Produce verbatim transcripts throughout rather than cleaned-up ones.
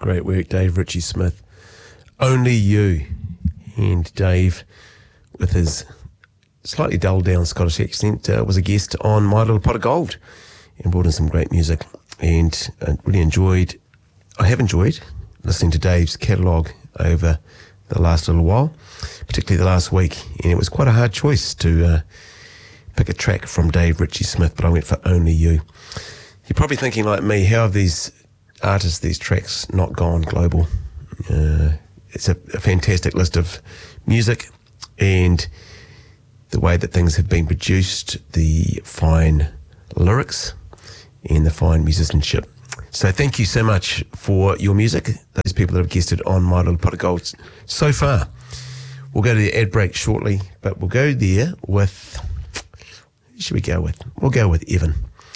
Great work, Dave Ritchie Smith. Only You. And Dave, with his slightly dulled down Scottish accent, uh, was a guest on My Little Pot of Gold and brought in some great music. And I really enjoyed, I have enjoyed listening to Dave's catalogue over the last little while, particularly the last week. And it was quite a hard choice to uh, pick a track from Dave Ritchie Smith, but I went for Only You. You're probably thinking like me, how have these artists, these tracks not gone global? Uh, it's a, a fantastic list of music and the way that things have been produced, the fine lyrics and the fine musicianship. So thank you so much for your music, those people that have guested on My Little Pot of Gold so far. We'll go to the ad break shortly, but we'll go there with, who should we go with? We'll go with Evan.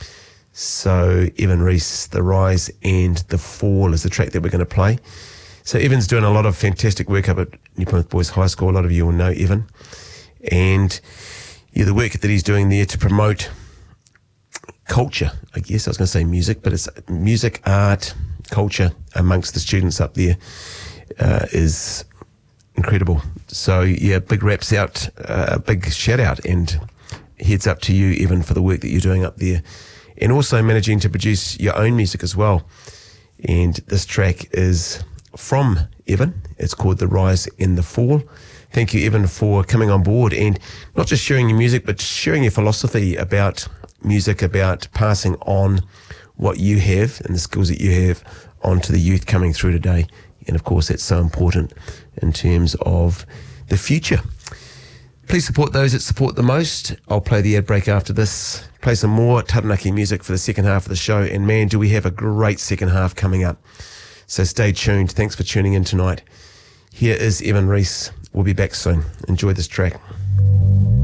So Evan Reese, The Rise and The Fall is the track that we're going to play. So Evan's doing a lot of fantastic work up at New Plymouth Boys High School. A lot of you will know Evan. And yeah, the work that he's doing there to promote culture, I guess. I was going to say music, but it's music, art, culture amongst the students up there uh, is incredible. So yeah, big raps out, a uh, big shout out and heads up to you, Evan, for the work that you're doing up there. And also managing to produce your own music as well. And this track is from Evan. It's called The Rise and The Fall. Thank you, Evan, for coming on board and not just sharing your music, but sharing your philosophy about music, about passing on what you have and the skills that you have onto the youth coming through today. And of course, that's so important in terms of the future. Please support those that support the most. I'll play the ad break after this. Play some more Taranaki music for the second half of the show. And man, do we have a great second half coming up. So stay tuned. Thanks for tuning in tonight. Here is Evan Reese. We'll be back soon. Enjoy this track.